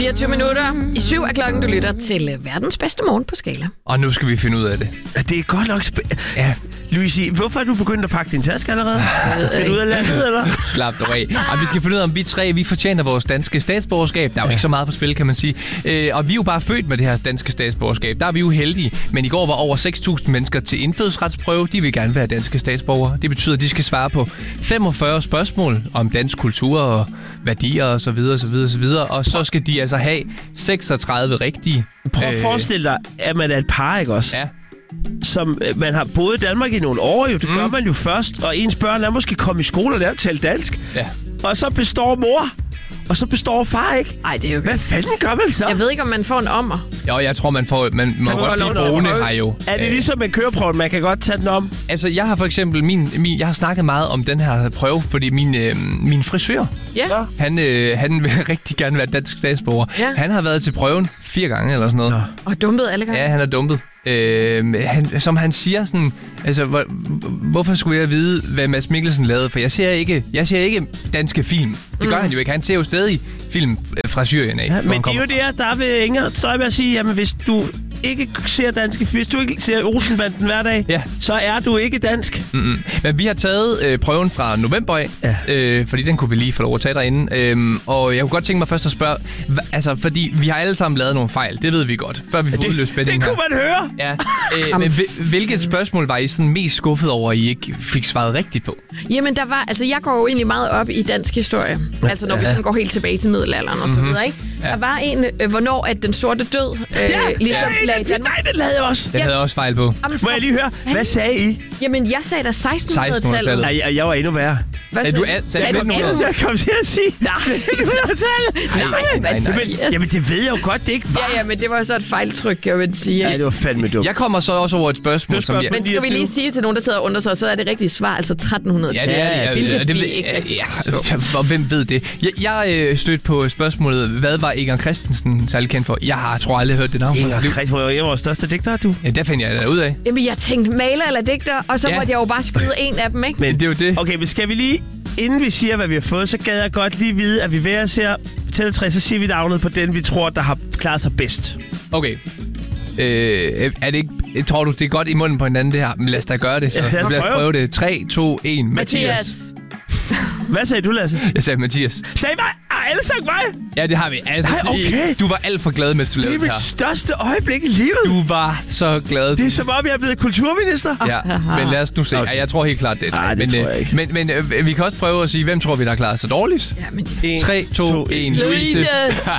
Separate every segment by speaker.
Speaker 1: 24 minutter. I 7 er klokken, du lytter til verdens bedste morgen på Skala.
Speaker 2: Og nu skal vi finde ud af det.
Speaker 3: Det er godt nok ja. Louise, hvorfor er du begyndt at pakke din taske allerede? Skal du ud af landet, eller?
Speaker 2: Slap dig af. Vi skal finde ud af, om vi tre vi fortjener vores danske statsborgerskab. Der er jo ikke så meget på spil, kan man sige. Og vi er jo bare født med det her danske statsborgerskab. Der er vi jo heldige. Men i går var over 6.000 mennesker til indfødsretsprøve. De vil gerne være danske statsborgere. Det betyder, at de skal svare på 45 spørgsmål om dansk kultur og værdier og så videre, så videre, så videre. Og så skal de altså have 36 rigtige.
Speaker 3: Prøv at forestille dig, at man er et par, ikke også?
Speaker 2: Ja.
Speaker 3: Som man har boet i Danmark i nogle år, jo. Det gør man jo først. Og ens børn er måske kommet i skole og lære at tale dansk.
Speaker 2: Ja.
Speaker 3: Og så består mor. Og så består far ikke.
Speaker 1: Nej, det er jo
Speaker 3: hvad fanden gør man så?
Speaker 1: Jeg ved ikke, om man får en ommer.
Speaker 2: Jo, jeg tror, man må godt blive brune her jo.
Speaker 3: Er det ligesom en køreprøve, man kan godt tage den om?
Speaker 2: Altså, jeg har for eksempel jeg har snakket meget om den her prøve, fordi min frisør, han vil rigtig gerne være dansk statsborger. Ja. Han har været til prøven 4 gange eller sådan noget.
Speaker 1: Og dumpet alle gange?
Speaker 2: Ja, han er dumpet. Som han siger sådan, altså, hvorfor skulle jeg vide, hvad Mads Mikkelsen lavede? For jeg ser ikke danske film. Det gør han jo ikke. Han ser jo stadig film fra Syrien af.
Speaker 3: Ja, men det er jo der vil Inger Støjberg sige, jamen hvis du ikke ser danske film, hvis du ikke ser Olsenbanden hver dag, så er du ikke dansk.
Speaker 2: Mm-hmm. Men vi har taget prøven fra november af, fordi den kunne vi lige få lov at tage derinde. Og jeg kunne godt tænke mig først at spørge, altså fordi vi har alle sammen lavet nogle fejl, det ved vi godt, før vi får udløst spændingen her.
Speaker 3: Det kunne man høre!
Speaker 2: Ja. Men hvilket spørgsmål var I sådan mest skuffet over, at I ikke fik svaret rigtigt på?
Speaker 1: Jamen der var, altså jeg går jo egentlig meget op i dansk historie, altså når vi sådan går helt tilbage til middelalderen og så videre, ikke? Ja. Der var en, hvornår at den sorte død ligesom lagde Danmark.
Speaker 3: Nej, den lavede jeg også.
Speaker 2: Den havde jeg også fejl på.
Speaker 3: Må jeg lige høre, hvad sagde I?
Speaker 1: Jamen jeg sagde da 1600-tallet.
Speaker 3: Nej, jeg var endnu værre.
Speaker 1: Hvad
Speaker 2: sagde du?
Speaker 3: Jeg kom til at sige.
Speaker 1: Nej, 1900-tallet.
Speaker 3: Nej. Jamen det ved jeg jo godt, det ikke var.
Speaker 1: Ja, men det var så et fejltryk, jeg vil sige.
Speaker 3: Ja, det var fandme dumt.
Speaker 2: Jeg kommer så også over et spørgsmål, som jeg...
Speaker 1: Men skal vi lige sige til nogen, der sidder under sig, så er det rigtige svar, altså 1300.
Speaker 2: Ja, det er det. Og hvem ved det? Jeg stødte på spørgsmålet, hvad var Egon Christensen særlig kendt for? Jeg tror aldrig hørt det navn.
Speaker 3: Egon Christensen var vores største digter, du.
Speaker 2: Ja, der fandt jeg det ud af.
Speaker 1: Jamen, jeg tænkte maler eller digter, og så måtte jeg jo bare skyde en af dem, ikke?
Speaker 2: Men det er jo det.
Speaker 3: Okay, men skal vi lige... Inden vi siger, hvad vi har fået, så gad jeg godt lige vide, at vi ved at se til 3, så siger vi navnet på den, vi tror, der har klaret sig bedst.
Speaker 2: Okay. Er det ikke... Tror du, det er godt i munden på hinanden, det her? Men lad os da gøre det, så.
Speaker 3: Ja, lad os
Speaker 2: prøve det. 3, 2, 1. Mathias.
Speaker 3: Hvad sagde du, Lasse?
Speaker 2: Jeg sagde Mathias.
Speaker 3: Sagde mig? Har alle sagt mig?
Speaker 2: Ja, det har vi. Altså,
Speaker 3: okay.
Speaker 2: Du var alt for glad, mens du lavede det her.
Speaker 3: Det er mit største øjeblik i livet.
Speaker 2: Du var så glad.
Speaker 3: Det er som om, jeg er blevet kulturminister.
Speaker 2: Ja, men lad os nu se. Jeg tror helt klart, det er dig.
Speaker 3: Nej, det tror jeg ikke.
Speaker 2: Men vi kan også prøve at sige, hvem tror vi, der har klaret sig dårligst?
Speaker 1: Ja, men
Speaker 2: 3, 2, 1. Louise.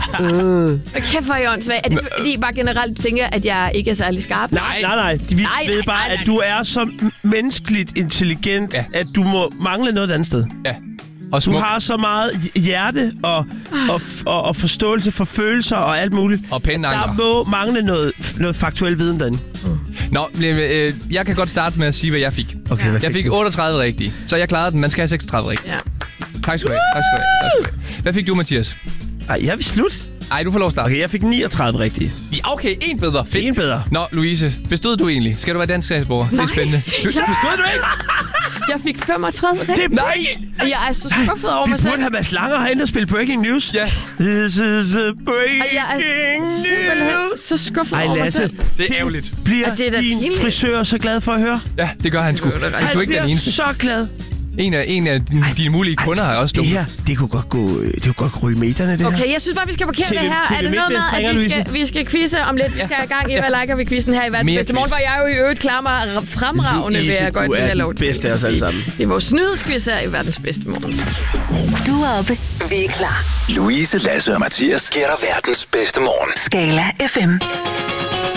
Speaker 1: Kæft, hvor er I åndssvagt. Er det fordi, I bare generelt tænker, at jeg ikke er særlig skarp?
Speaker 3: Nej. Vi ved bare, at du er så menneskeligt intelligent, at du må mangle noget andet sted.
Speaker 2: Ja.
Speaker 3: Du har så meget hjerte og forståelse for følelser og alt muligt.
Speaker 2: Og pæne anker.
Speaker 3: Der må mangle noget faktuel viden derinde.
Speaker 2: Nå, jeg kan godt starte med at sige, hvad jeg fik.
Speaker 3: Okay,
Speaker 2: jeg fik 38 rigtige, så jeg klarede den. Man skal have 36 rigtige. Ja. Tak skal du have. Hvad fik du, Mathias?
Speaker 3: Ej, jeg vil slutte.
Speaker 2: Ej, du får lov at starte.
Speaker 3: Okay, jeg fik 39 rigtige.
Speaker 2: Ja, okay, en bedre. Fedt.
Speaker 3: En bedre.
Speaker 2: Nå, Louise, bestod du egentlig? Skal du være dansk statsborger? Det er spændende. Bestod du ikke?
Speaker 1: Jeg fik 35 rigtige.
Speaker 3: Nej!
Speaker 1: Jeg er så skuffet over mig selv.
Speaker 3: Vi burde have Mads Langer herinde og spille Breaking News.
Speaker 2: Ja.
Speaker 3: This is a breaking news.
Speaker 1: Så skuffet over mig selv.
Speaker 2: Det er ærgerligt.
Speaker 3: Bliver din frisør så glad for at høre?
Speaker 2: Ja, det gør han sgu.
Speaker 3: Han bliver så glad.
Speaker 2: En af dine mulige kunder har også
Speaker 3: det her, det kunne godt gå ryge meterne, det her.
Speaker 1: Okay, jeg synes bare, vi skal parkere det her. Er det noget med, at vi skal quizze om lidt? Vi skal have gang i, hvad liker vi quizzen her i verdens bedste morgen, hvor jeg jo i øvrigt klarer mig fremragende ved at gå til at lov til.
Speaker 3: Du er den bedste af os alle sammen.
Speaker 1: Det er vores nyhedsquiz her i verdens bedste morgen.
Speaker 4: Du er oppe. Vi er klar.
Speaker 5: Louise, Lasse og Mathias giver dig verdens bedste morgen.
Speaker 4: Skala FM.